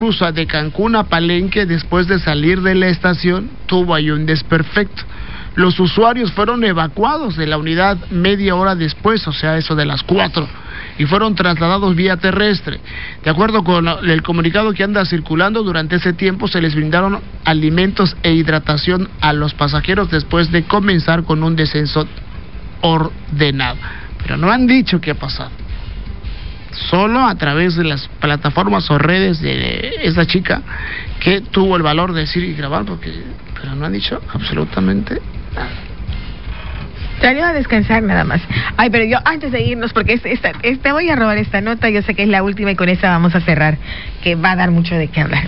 cruza de Cancún a Palenque después de salir de la estación tuvo ahí un desperfecto. Los usuarios fueron evacuados de la unidad media hora después, o sea, eso de las 4, y fueron trasladados vía terrestre. De acuerdo con el comunicado que anda circulando, durante ese tiempo se les brindaron alimentos e hidratación a los pasajeros después de comenzar con un descenso ordenado. Pero no han dicho qué ha pasado. Solo a través de las plataformas o redes de esa chica que tuvo el valor de decir y grabar, pero no han dicho absolutamente nada. Salió a descansar nada más. Ay, pero yo antes de irnos, porque te voy a robar esta nota, yo sé que es la última y con esta vamos a cerrar, que va a dar mucho de qué hablar.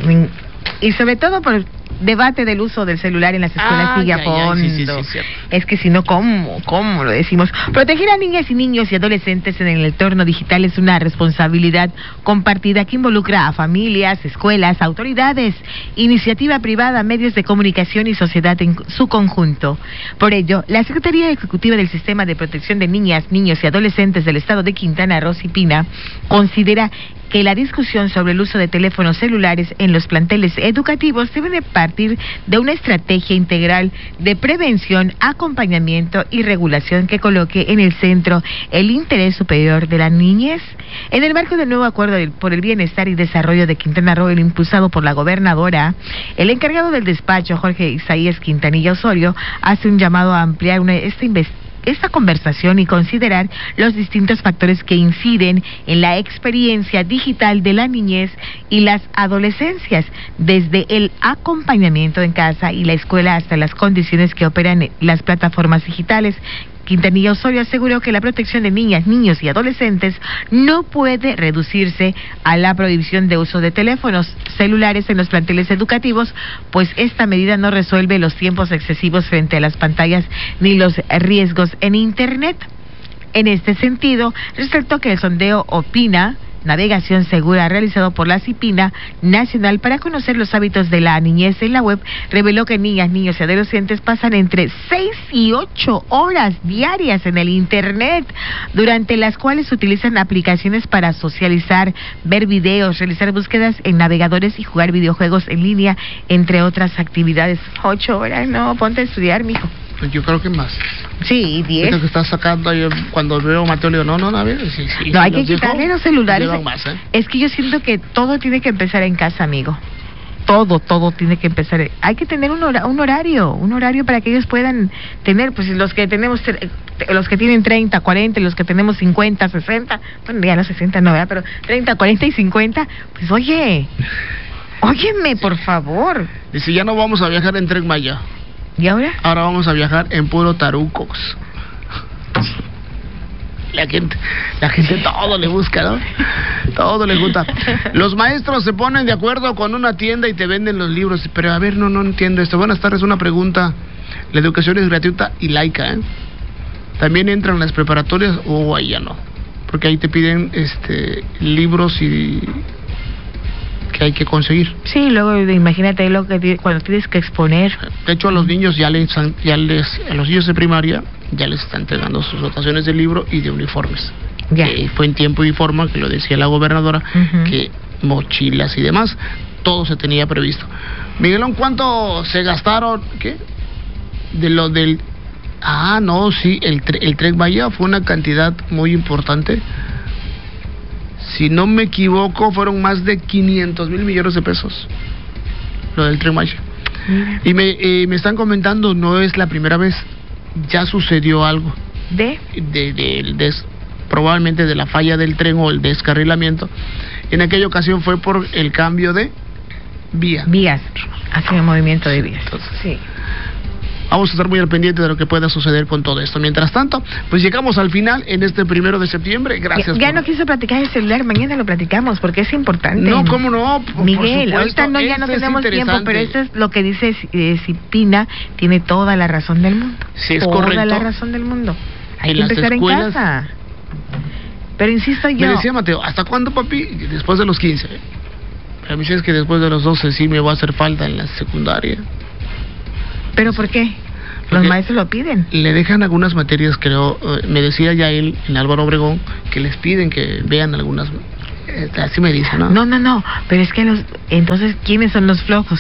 Y sobre todo por el debate del uso del celular en las escuelas sigue a fondo. Sí, es que si no, ¿cómo lo decimos? Proteger a niñas y niños y adolescentes en el entorno digital es una responsabilidad compartida que involucra a familias, escuelas, autoridades, iniciativa privada, medios de comunicación y sociedad en su conjunto. Por ello, la Secretaría Ejecutiva del Sistema de Protección de Niñas, Niños y Adolescentes del Estado de Quintana Roo, CIPINA, considera que la discusión sobre el uso de teléfonos celulares en los planteles educativos debe de partir de una estrategia integral de prevención, acompañamiento y regulación que coloque en el centro el interés superior de la niñez. En el marco del nuevo acuerdo por el bienestar y desarrollo de Quintana Roo, impulsado por la gobernadora, el encargado del despacho, Jorge Isaías Quintanilla Osorio, hace un llamado a ampliar esta conversación y considerar los distintos factores que inciden en la experiencia digital de la niñez y las adolescencias, desde el acompañamiento en casa y la escuela hasta las condiciones que operan las plataformas digitales. Quintanilla Osorio aseguró que la protección de niñas, niños y adolescentes no puede reducirse a la prohibición de uso de teléfonos celulares en los planteles educativos, pues esta medida no resuelve los tiempos excesivos frente a las pantallas ni los riesgos en Internet. En este sentido, resaltó que el sondeo Opina, Navegación Segura, realizado por la CIPINA Nacional para conocer los hábitos de la niñez en la web, reveló que niñas, niños y adolescentes pasan entre 6 y 8 horas diarias en el Internet, durante las cuales utilizan aplicaciones para socializar, ver videos, realizar búsquedas en navegadores y jugar videojuegos en línea, entre otras actividades. 8 horas, no, ponte a estudiar, mijo. Yo creo que más. Sí, 10. Esto que está sacando, yo cuando veo a Mateo le digo, no, a ver. No, hay que quitarle los celulares. Más, Es que yo siento que todo tiene que empezar en casa, amigo. Todo tiene que empezar. Hay que tener un horario para que ellos puedan tener, pues los que tienen 30, 40, los que tenemos 50, 60, bueno, ya no 60 no, ¿verdad? Pero 30, 40 y 50, pues óyeme, por favor. Dice, ya no vamos a viajar en Tren Maya. ¿Y ahora? Ahora vamos a viajar en puro tarucos. La gente todo le busca, ¿no? Todo le gusta. Los maestros se ponen de acuerdo con una tienda y te venden los libros. Pero a ver, no entiendo esto. Buenas tardes, una pregunta. La educación es gratuita y laica, ¿eh? ¿También entran las preparatorias o ahí ya no? Porque ahí te piden libros y que hay que conseguir. Sí, luego imagínate cuando tienes que exponer. De hecho, a los niños a los niños de primaria ya les están entregando sus dotaciones de libro y de uniformes. Ya. Fue en tiempo y forma, que lo decía la gobernadora, que mochilas y demás, todo se tenía previsto. Miguelón, ¿cuánto se gastaron? ¿Qué? De lo del... no, sí, el Tren Maya fue una cantidad muy importante. Si no me equivoco, fueron más de 500 mil millones de pesos lo del Tren Maya. Y me están comentando, no es la primera vez, ya sucedió algo. Probablemente de la falla del tren o el descarrilamiento. En aquella ocasión fue por el cambio de vías. Hacen el movimiento de vías. Entonces, sí. Vamos a estar muy al pendiente de lo que pueda suceder con todo esto. Mientras tanto, pues llegamos al final en este 1 de septiembre. Gracias. Ya no quiso platicar el celular, mañana lo platicamos porque es importante. No, ¿cómo no? Miguel, ahorita ya no tenemos tiempo, pero esto es lo que dice CIPINA, tiene toda la razón del mundo. Sí, es correcto. Toda la razón del mundo. Hay que empezar en casa. Pero insisto yo. Me decía Mateo, ¿hasta cuándo, papi? Después de los 15. A mí sí es que después de los 12 sí me va a hacer falta en la secundaria. ¿Pero por qué? Los maestros lo piden. Le dejan algunas materias, creo, me decía ya él, en Álvaro Obregón, que les piden que vean algunas Así me dicen, ¿no? No, pero es que entonces, ¿quiénes son los flojos?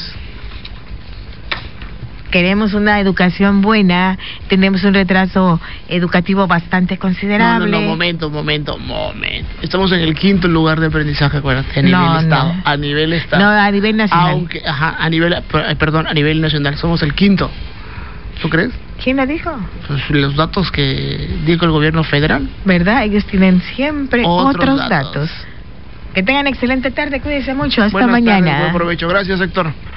Queremos una educación buena, tenemos un retraso educativo bastante considerable. No, momento. Estamos en el 5º lugar de aprendizaje, acuérdate, a nivel Estado. A nivel Estado. No, a nivel nacional. Aunque, a nivel nacional somos el 5º. ¿Tú crees? ¿Quién lo dijo? Pues los datos que dijo el gobierno federal. ¿Verdad? Ellos tienen siempre otros datos. Que tengan excelente tarde, cuídense mucho. Hasta mañana. Buenas tardes, buen provecho. Gracias, Héctor.